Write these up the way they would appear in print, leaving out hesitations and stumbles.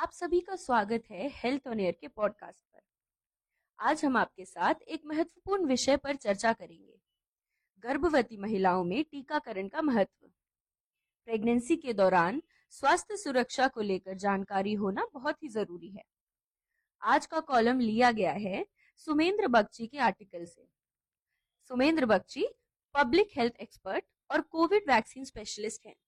आप सभी का स्वागत है हेल्थ ऑन एयर के पॉडकास्ट पर। आज हम आपके साथ एक महत्वपूर्ण विषय पर चर्चा करेंगे। गर्भवती महिलाओं में टीकाकरण का महत्व। प्रेगनेंसी के दौरान स्वास्थ्य सुरक्षा को लेकर जानकारी होना बहुत ही जरूरी है। आज का कॉलम लिया गया है सुमेंद्र बगची के आर्टिकल से। सुमेंद्र बगची पब्लिक हेल्थ एक्सपर्ट और कोविड वैक्सीन स्पेशलिस्ट हैं।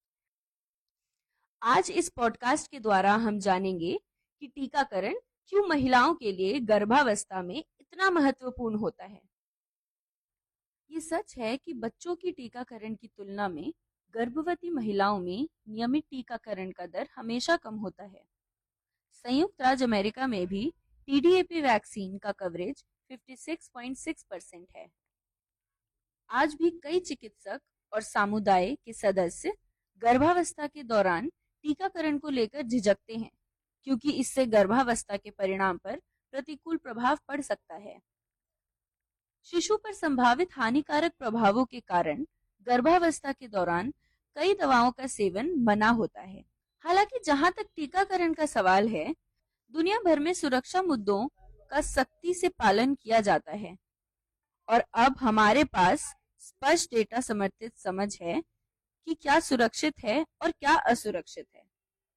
आज इस पॉडकास्ट के द्वारा हम जानेंगे कि टीकाकरण क्यों महिलाओं के लिए गर्भावस्था में इतना महत्वपूर्ण होता है। ये सच है कि बच्चों की टीकाकरण की तुलना में गर्भवती महिलाओं में नियमित टीकाकरण का दर हमेशा कम होता है। संयुक्त राज्य अमेरिका में भी टीडीएपी वैक्सीन का कवरेज 56.6% है। आज भी कई चिकित्सक और समुदाय के सदस्य गर्भावस्था के दौरान टीकाकरण को लेकर झिझकते हैं, क्योंकि इससे गर्भावस्था के परिणाम पर प्रतिकूल प्रभाव पड़ सकता है। शिशु पर संभावित हानिकारक प्रभावों के कारण गर्भावस्था के दौरान कई दवाओं का सेवन मना होता है। हालांकि जहां तक टीकाकरण का सवाल है, दुनिया भर में सुरक्षा मुद्दों का सख्ती से पालन किया जाता है और अब हमारे पास स्पष्ट डेटा समर्थित समझ है कि क्या सुरक्षित है और क्या असुरक्षित है।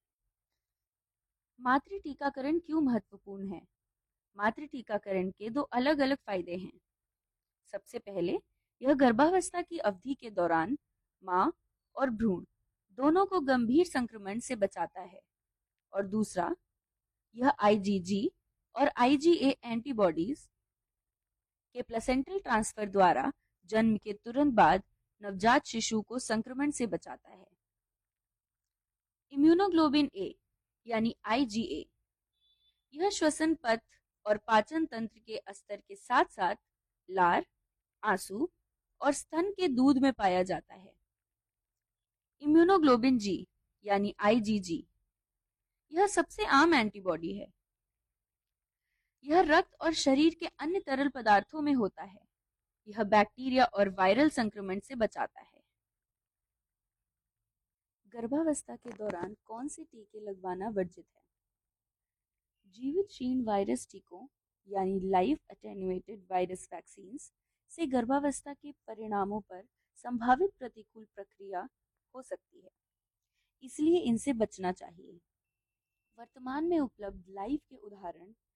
मातृ टीकाकरण क्यों महत्वपूर्ण है? मातृ टीकाकरण के दो अलग अलग फायदे हैं। सबसे पहले, यह गर्भावस्था की अवधि के दौरान मां और भ्रूण दोनों को गंभीर संक्रमण से बचाता है। और दूसरा, यह आईजीजी और आईजीए एंटीबॉडीज के प्लेसेंटल ट्रांसफर द्वारा जन्म के तुरंत बाद नवजात शिशु को संक्रमण से बचाता है। इम्यूनोग्लोबिन ए यानी आईजीए, यह श्वसन पथ और पाचन तंत्र के स्तर के साथ साथ लार, आंसू और स्तन के दूध में पाया जाता है। इम्यूनोग्लोबिन जी यानी आईजीजी, यह सबसे आम एंटीबॉडी है। यह रक्त और शरीर के अन्य तरल पदार्थों में होता है। यह बैक्टीरिया और वायरल संक्रमण से बचाता है। गर्भावस्था के दौरान कौन से टीके लगवाना वर्जित है? जीवित क्षीण वायरस टीकों यानी लाइव अटेन्युएटेड वायरस वैक्सीन्स से गर्भावस्था के परिणामों पर संभावित प्रतिकूल प्रक्रिया हो सकती है, इसलिए इनसे बचना चाहिए। वर्तमान में उपलब्ध लाइव के उदाहरण